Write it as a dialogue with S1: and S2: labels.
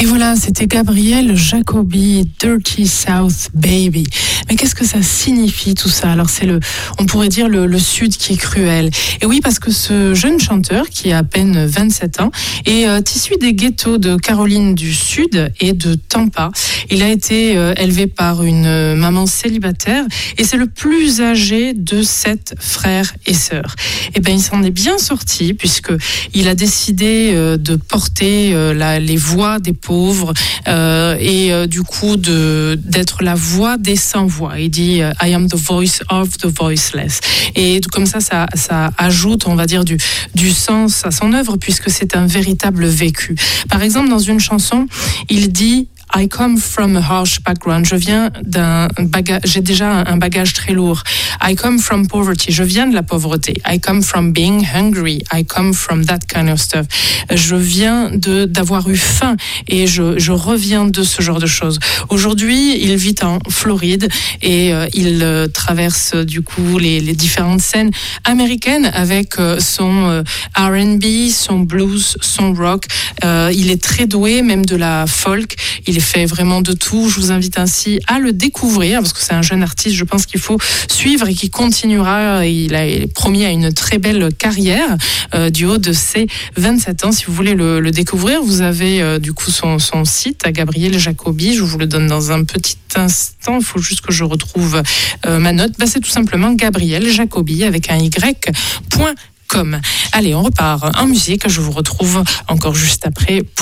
S1: Et voilà, c'était Gabriel Jacobi, Dirty South Baby. Mais qu'est-ce que ça signifie tout ça? Alors on pourrait dire le Sud qui est cruel. Et oui, parce que ce jeune chanteur, qui a à peine 27 ans, est issu des ghettos de Caroline du Sud et de Tampa. Il a été élevé par une maman célibataire et c'est le plus âgé de 7 frères et sœurs. Et ben, il s'en est bien sorti puisqu'il a décidé de porter les voix des pauvres et du coup d'être la voix des sans-voix. Il dit I am the voice of the voiceless. Et comme ça ajoute, on va dire, du sens à son œuvre puisque c'est un véritable vécu. Par exemple, dans une chanson, il dit I come from a harsh background. Je viens j'ai déjà un bagage très lourd. I come from poverty. Je viens de la pauvreté. I come from being hungry. I come from that kind of stuff. Je viens d'avoir eu faim et je reviens de ce genre de choses. Aujourd'hui, il vit en Floride et il traverse du coup les différentes scènes américaines avec son R&B, son blues, son rock. Il est très doué, même de la folk. Il fait vraiment de tout. Je vous invite ainsi à le découvrir parce que c'est un jeune artiste, je pense qu'il faut suivre et qui continuera. Il a promis à une très belle carrière du haut de ses 27 ans. Si vous voulez le découvrir, vous avez du coup son site à Gabriel Jacobi. Je vous le donne dans un petit instant. Il faut juste que je retrouve ma note. C'est tout simplement Gabriel Jacobi avec un y.com. Allez, on repart en musique. Je vous retrouve encore juste après pour